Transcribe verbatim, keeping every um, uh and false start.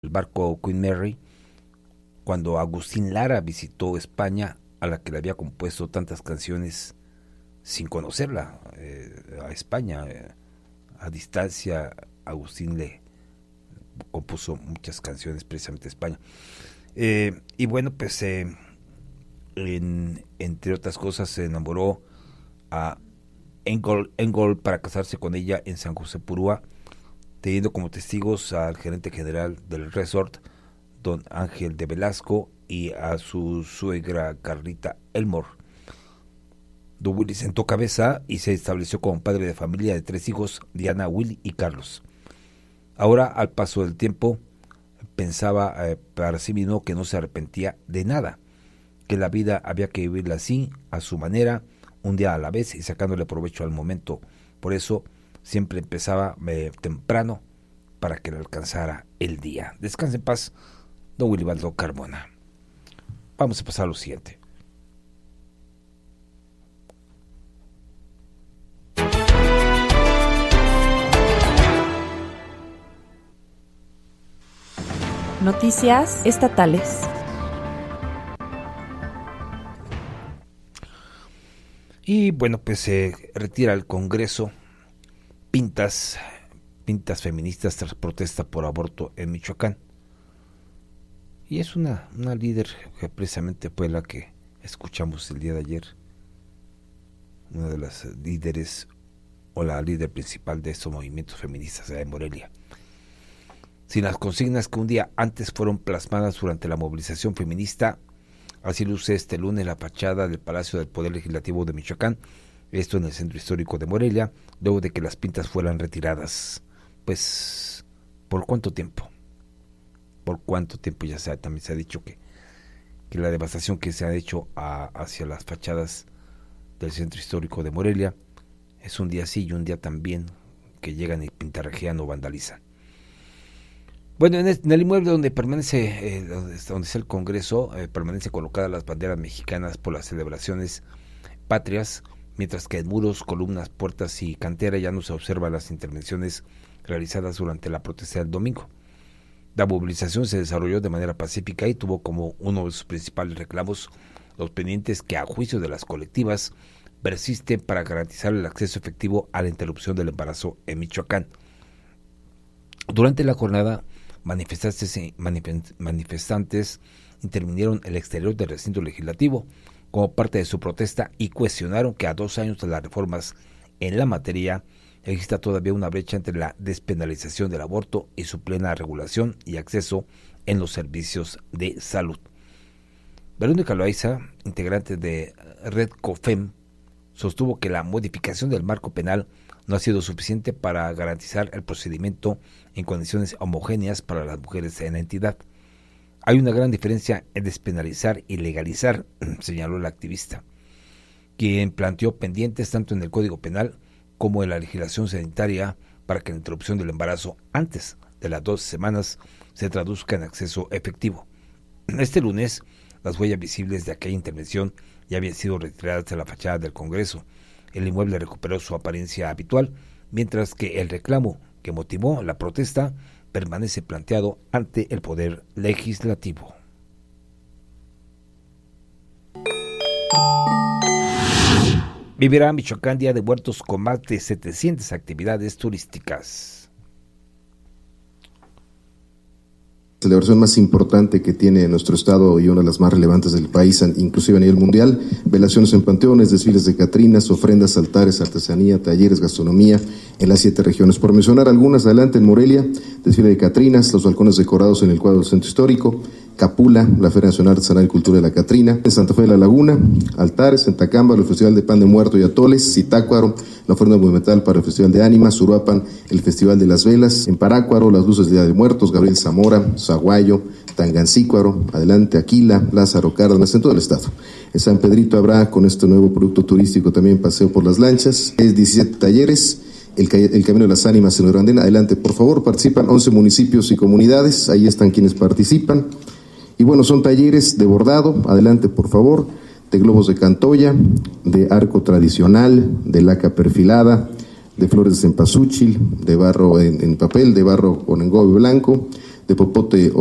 el barco Queen Mary, cuando Agustín Lara visitó España, a la que le había compuesto tantas canciones sin conocerla, eh, a España. Eh, a distancia, Agustín le compuso muchas canciones precisamente a España. Eh, y bueno, pues eh, en, entre otras cosas se enamoró a Engel, Engel para casarse con ella en San José Purúa, teniendo como testigos al gerente general del resort, don Ángel de Velasco, y a su suegra Carlita Elmore. Don Willy sentó cabeza y se estableció como padre de familia de tres hijos, Diana, Willy y Carlos. Ahora, al paso del tiempo, pensaba eh, para sí mismo que no se arrepentía de nada, que la vida había que vivirla así, a su manera, un día a la vez y sacándole provecho al momento. Por eso siempre empezaba eh, temprano para que le alcanzara el día. Descanse en paz, don Wilibaldo Carmona. Vamos a pasar a lo siguiente. Noticias estatales. Y bueno, pues se eh, retira el Congreso pintas, pintas feministas tras protesta por aborto en Michoacán. Y es una, una líder que precisamente fue la que escuchamos el día de ayer, una de las líderes o la líder principal de estos movimientos feministas de Morelia. Sin las consignas que un día antes fueron plasmadas durante la movilización feminista, así luce este lunes la fachada del Palacio del Poder Legislativo de Michoacán, esto en el centro histórico de Morelia, luego de que las pintas fueran retiradas. Pues, ¿por cuánto tiempo? ¿Por cuánto tiempo? Ya se, también se ha dicho que, que la devastación que se ha hecho a, hacia las fachadas del centro histórico de Morelia es un día sí y un día también que llegan y pintarrajean o vandalizan. Bueno, en el, en el inmueble donde permanece, eh, donde, donde está el Congreso, eh, permanece colocadas las banderas mexicanas por las celebraciones patrias, mientras que en muros, columnas, puertas y cantera ya no se observan las intervenciones realizadas durante la protesta del domingo. La movilización se desarrolló de manera pacífica y tuvo como uno de sus principales reclamos los pendientes que, a juicio de las colectivas, persisten para garantizar el acceso efectivo a la interrupción del embarazo en Michoacán. Durante la jornada, manifestantes, manifestantes intervinieron en el exterior del recinto legislativo como parte de su protesta y cuestionaron que a dos años de las reformas en la materia exista todavía una brecha entre la despenalización del aborto y su plena regulación y acceso en los servicios de salud. Verónica Loaiza, integrante de Red COFEM, sostuvo que la modificación del marco penal no ha sido suficiente para garantizar el procedimiento en condiciones homogéneas para las mujeres en la entidad. Hay una gran diferencia en despenalizar y legalizar, señaló la activista, quien planteó pendientes tanto en el Código Penal como en la legislación sanitaria para que la interrupción del embarazo antes de las doce semanas se traduzca en acceso efectivo. Este lunes, las huellas visibles de aquella intervención ya habían sido retiradas de la fachada del Congreso. El inmueble recuperó su apariencia habitual, mientras que el reclamo que motivó la protesta permanece planteado ante el Poder Legislativo. Vivirá Michoacán Día de Muertos con más de setecientas actividades turísticas. La celebración más importante que tiene nuestro estado y una de las más relevantes del país, inclusive a nivel mundial: velaciones en panteones, desfiles de catrinas, ofrendas, altares, artesanía, talleres, gastronomía en las siete regiones. Por mencionar algunas, adelante en Morelia, desfile de catrinas, los balcones decorados en el cuadro del centro histórico, Capula, la Feria Nacional Artesanal y Cultura de la Catrina, en Santa Fe de la Laguna, altares, en Tacámbaro, el Festival de Pan de Muerto y Atoles, Zitácuaro, la ofrenda monumental para el Festival de Ánimas, Uruapan, el Festival de las Velas, en Parácuaro, las luces del Día de Muertos, Gabriel Zamora, Zaguayo, Tangancícuaro, adelante Aquila, Lázaro Cárdenas, en todo el estado. En San Pedrito habrá, con este nuevo producto turístico, también paseo por las lanchas, es diecisiete talleres, el, el Camino de las Ánimas en Urandena. Adelante, por favor, participan once municipios y comunidades, ahí están quienes participan. Y bueno, son talleres de bordado, adelante por favor, de globos de cantoya, de arco tradicional, de laca perfilada, de flores de cempasúchil, de barro en, en papel, de barro con engobe blanco, de popote